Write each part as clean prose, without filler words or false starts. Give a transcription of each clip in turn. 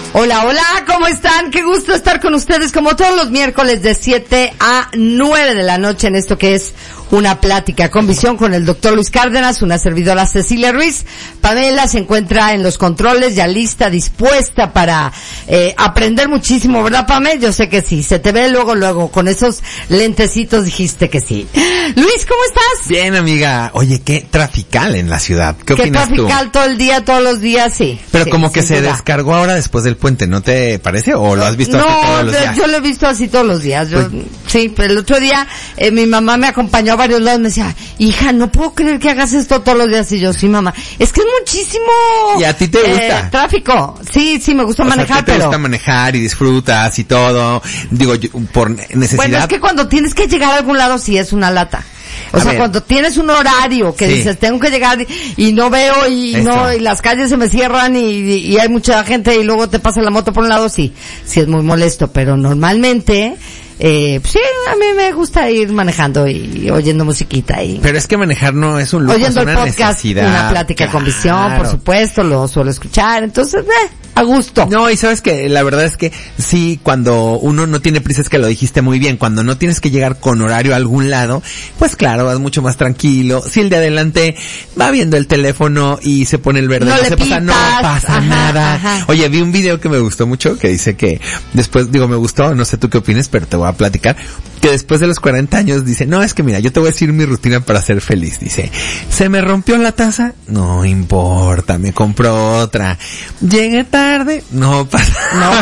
Hola, hola, ¿cómo están? Qué gusto estar con ustedes como todos los miércoles de 7 a 9 de la noche en esto que es una plática con visión con el doctor Luis Cárdenas, una servidora Cecilia Ruiz. Pamela se encuentra en los controles, ya lista, dispuesta para aprender muchísimo, ¿verdad, Pamela? Yo sé que sí, se te ve luego, con esos lentecitos dijiste que sí. Luis, ¿cómo estás? Bien, amiga. Oye, qué trafical en la ciudad. ¿Qué opinas tú? Qué trafical todo el día, todos los días, sí. Pero sí, como que se duda. Descargó ahora después del puente, ¿no te parece? ¿O lo has visto así todos los días? Yo lo he visto así todos los días. Pues, sí, pero el otro día mi mamá me acompañó a varios lados, me decía, hija, no puedo creer que hagas esto todos los días. Y yo, sí, mamá, es que es muchísimo. ¿Y a ti te gusta? Tráfico. Sí, me gusta manejar, te gusta manejar y disfrutas y todo. Digo, por necesidad. Bueno, es que cuando tienes que llegar a algún lado sí es una lata. O sea, cuando tienes un horario que dices, tengo que llegar y no veo y las calles se me cierran y hay mucha gente y luego te pasa la moto por un lado, sí es muy molesto, pero normalmente, pues sí, a mí me gusta ir manejando y oyendo musiquita y... Pero es que manejar no es un lujo, oyendo es una el podcast, necesidad. una plática con visión, por supuesto, lo suelo escuchar, entonces, a gusto. No, y sabes que la verdad es que sí, cuando uno no tiene prisa, es que lo dijiste muy bien, cuando no tienes que llegar con horario a algún lado, pues claro, vas mucho más tranquilo. Si el de adelante va viendo el teléfono y se pone el verde, no pasa nada. Ajá. Oye, vi un video que me gustó mucho, que dice que después, me gustó, no sé tú qué opines, pero te voy a platicar, que después de los 40 años dice, no, es que mira, yo te voy a decir mi rutina para ser feliz. Dice, se me rompió la taza, no importa, me compro otra. Llegué tarde, no pasa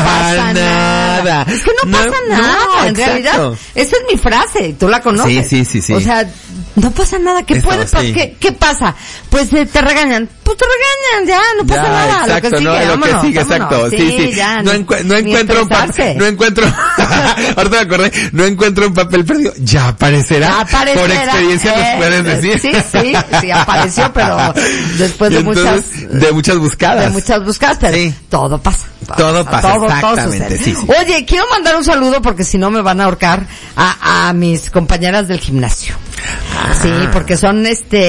nada. Es que no pasa nada, en realidad. Esa es mi frase, tú la conoces. Sí. O sea, no pasa nada. ¿Qué pasa? Pues te regañan. Pues te regañan, ya, no pasa nada. Exacto, lo que sigue, vámonos. Exacto. Sí. Ya, no encuentro un papel, ahorita me acordé, no encuentro un papel perdido, ya aparecerá. Por experiencia nos puedes decir. Sí, apareció, pero después de muchas buscadas. Pero todo pasa. Todo exactamente. Sí. Oye, quiero mandar un saludo porque si no me van a ahorcar a mis compañeras del gimnasio. Sí, porque son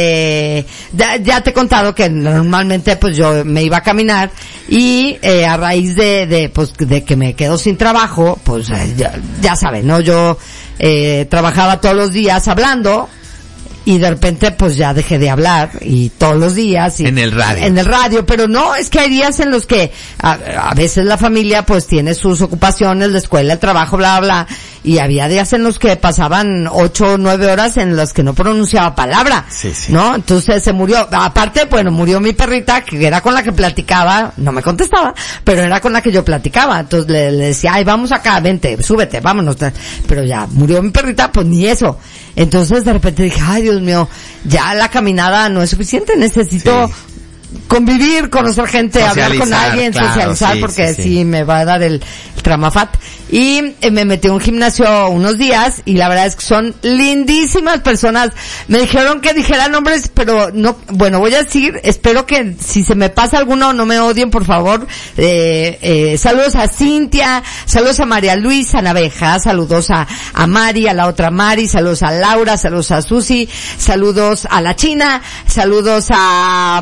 ya te he contado que normalmente pues yo me iba a caminar y a raíz de que me quedo sin trabajo, pues ya saben, ¿no? Yo trabajaba todos los días hablando y de repente pues ya dejé de hablar y todos los días en el radio, pero no, es que hay días en los que a veces la familia pues tiene sus ocupaciones, la escuela, el trabajo, bla, bla, y había días en los que pasaban 8 o 9 horas en las que no pronunciaba palabra, ¿no? Entonces se murió, aparte, murió mi perrita, que era con la que platicaba, no me contestaba, pero era con la que yo platicaba, entonces le decía, ay, vamos acá, vente, súbete, vámonos, pero ya murió mi perrita, pues ni eso. Entonces de repente dije, ay, Dios mío, ya la caminada no es suficiente, necesito convivir, conocer gente, hablar con alguien, socializar, porque sí me va a dar el tramafat. Y me metí a un gimnasio unos días y la verdad es que son lindísimas personas. Me dijeron que dijera nombres, pero no, voy a decir, espero que si se me pasa alguno no me odien, por favor. Saludos a Cintia, saludos a María Luisa Naveja, saludos a Mari, a la otra Mari, saludos a Laura, saludos a Susi, saludos a la China, saludos a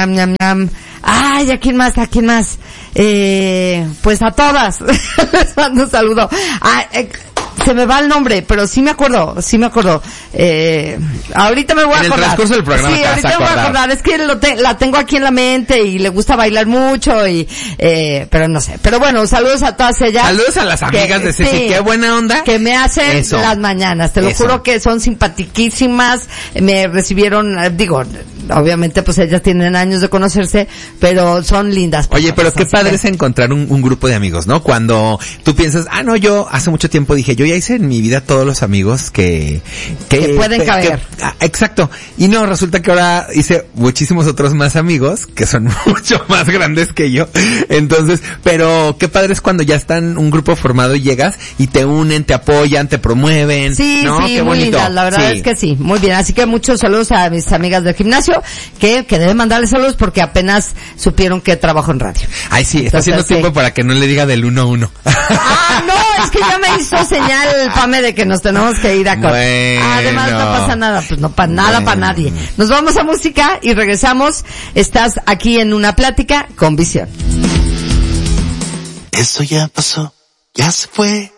ay, ¿a quién más? Pues a todas. Les mando un saludo. Se me va el nombre, pero sí me acuerdo. Ahorita me voy a acordar. En el transcurso del programa. Sí, ahorita me voy a acordar. Es que la tengo aquí en la mente y le gusta bailar mucho pero no sé. Pero bueno, saludos a todas ellas. Saludos a las amigas de Ceci, qué buena onda. Que me hacen las mañanas. Te lo juro que son simpatiquísimas. Me recibieron, obviamente pues ellas tienen años de conocerse, pero son lindas. Oye, pero qué padre es encontrar un grupo de amigos, ¿no? Cuando tú piensas, yo hace mucho tiempo dije, yo ya hice en mi vida todos los amigos que pueden caber. Exacto. Y no, resulta que ahora hice muchísimos otros más amigos que son mucho más grandes que yo. Entonces, pero qué padre es cuando ya están un grupo formado y llegas y te unen, te apoyan, te promueven. Sí, ¿no? sí, qué muy bonito. linda. La verdad es que sí, muy bien. Así que muchos saludos a mis amigas del gimnasio que deben mandarles saludos porque apenas supieron que trabajo en radio. Ay, sí, está haciendo tiempo para que no le diga del 1 a 1. No, es que ya me hizo señal el Pame de que nos tenemos que ir a Además no pasa nada, pues no para nada para nadie. Nos vamos a música y regresamos. Estás aquí en una plática con visión. Eso ya pasó, ya se fue.